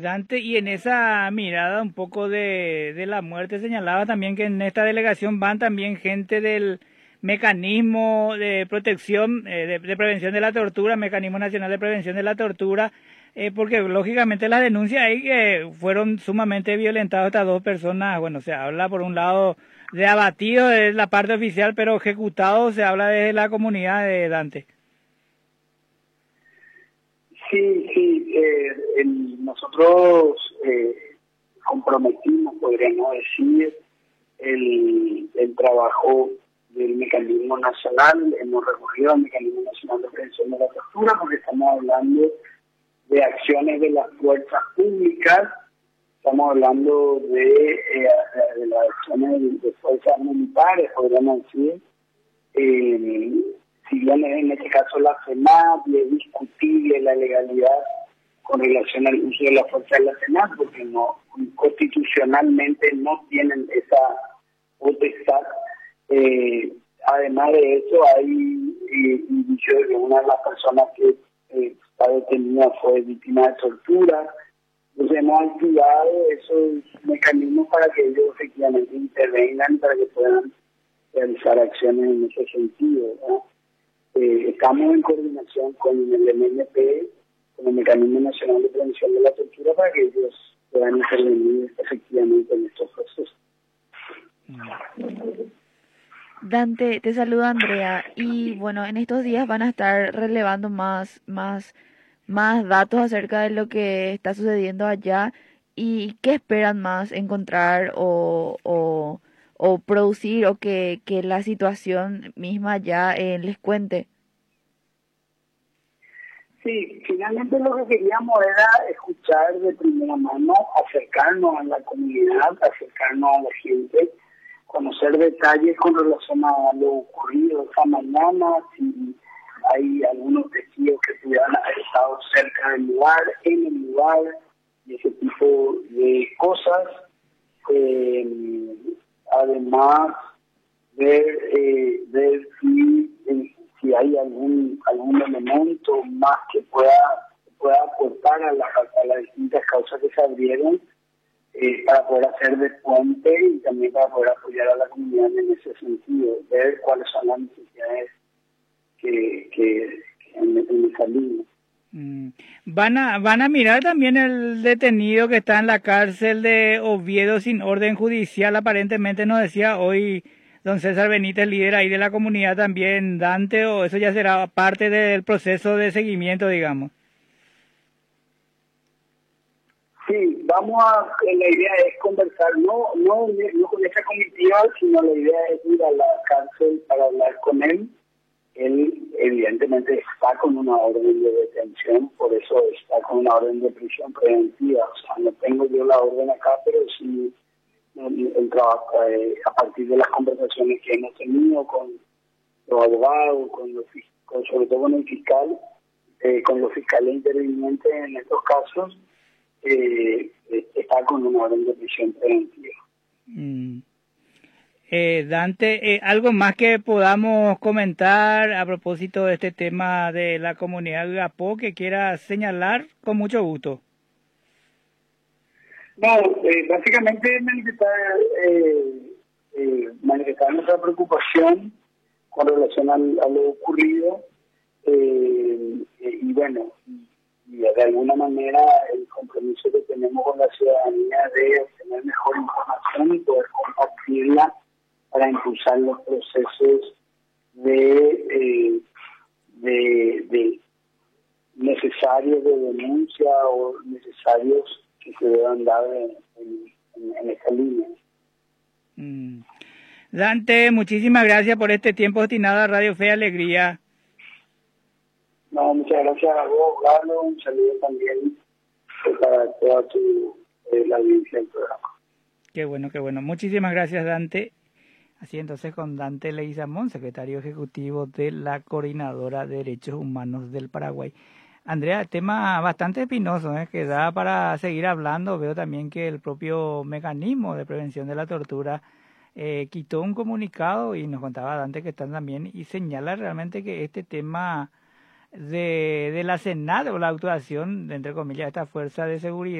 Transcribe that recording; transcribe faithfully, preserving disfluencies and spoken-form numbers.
Dante, y en esa mirada un poco de, de la muerte señalaba también que en esta delegación van también gente del mecanismo de protección, eh, de, de prevención de la tortura, Mecanismo Nacional de Prevención de la Tortura, eh, porque lógicamente las denuncias ahí que fueron sumamente violentadas estas dos personas. Bueno, se habla por un lado de abatido de la parte oficial, pero ejecutado se habla desde la comunidad de Dante. Sí, sí, eh, el, nosotros eh, comprometimos, podríamos decir, el, el trabajo del mecanismo nacional, hemos recurrido al mecanismo nacional de prevención de la tortura porque estamos hablando de acciones de las fuerzas públicas, estamos hablando de, eh, de las acciones de, de fuerzas militares, podríamos decir, eh, si bien en este caso la FENAP es discutible la legalidad con relación al uso de la fuerza de la FENAP, porque no constitucionalmente no tienen esa potestad. Eh, además de eso, hay eh, indicios de que una de las personas que eh, está detenida fue víctima de tortura. Entonces hemos activado esos mecanismos para que ellos efectivamente intervengan, para que puedan realizar acciones en ese sentido, ¿no? Eh, estamos en coordinación con el M N P, con el Mecanismo Nacional de Prevención de la Tortura, para que ellos puedan intervenir efectivamente en estos procesos. Dante, te saluda Andrea, y bueno, en estos días van a estar relevando más, más, más datos acerca de lo que está sucediendo allá y qué esperan más encontrar o, o, o producir o que, que la situación misma ya eh, les cuente. Sí, finalmente lo que queríamos era escuchar de primera mano, acercarnos a la comunidad, acercarnos a la gente, conocer detalles con relación a lo ocurrido esta mañana, si hay algunos testigos que pudieran haber estado cerca del lugar, en el lugar, y ese tipo de cosas. Eh, además, ver, eh, ver si, eh, si hay algún algún elemento más que pueda, pueda aportar a, la, a las distintas causas que se abrieron, Eh, para poder hacer de puente y también para poder apoyar a la comunidad en ese sentido, ver cuáles son las necesidades que, que, que en, en esa línea. Mm. Van a, van a mirar también el detenido que está en la cárcel de Oviedo sin orden judicial, aparentemente nos decía hoy don César Benítez, líder ahí de la comunidad también, Dante, o eso ya será parte del proceso de seguimiento, digamos. Sí, vamos a, la idea es conversar, no, no, no con esa comitiva, sino la idea es ir a la cárcel para hablar con él. Él evidentemente está con una orden de detención, por eso está con una orden de prisión preventiva. O sea, no tengo yo la orden acá, pero sí el, el trabajo, eh, a partir de las conversaciones que hemos tenido con los abogados, con los, con, sobre todo con el fiscal, eh, con los fiscales intervinientes en estos casos, Eh, está con una orden de prisión preventiva. Mm. Eh, Dante, eh, ¿algo más que podamos comentar a propósito de este tema de la comunidad de Agapo que quiera señalar? Con mucho gusto. No, eh, básicamente manifestar, eh, eh, manifestar nuestra preocupación con relación al, a lo ocurrido eh, eh, y bueno, y de alguna manera el compromiso que tenemos con la ciudadanía de obtener mejor información y poder compartirla para impulsar los procesos de, eh, de, de necesarios de denuncia o necesarios que se deban dar en, en, en esta línea. Mm. Dante, muchísimas gracias por este tiempo destinado a Radio Fe y Alegría. No, muchas gracias a vos, Carlos. Un saludo también para toda tu, eh, la audiencia del programa. Qué bueno, qué bueno. Muchísimas gracias, Dante. Así entonces con Dante Leguizamón, secretario ejecutivo de la Coordinadora de Derechos Humanos del Paraguay. Andrea, tema bastante espinoso, ¿eh? Que da para seguir hablando. Veo también que el propio mecanismo de prevención de la tortura eh, quitó un comunicado y nos contaba Dante que están también y señala realmente que este tema de, de la Senado o la actuación, entre comillas, de esta fuerza de seguridad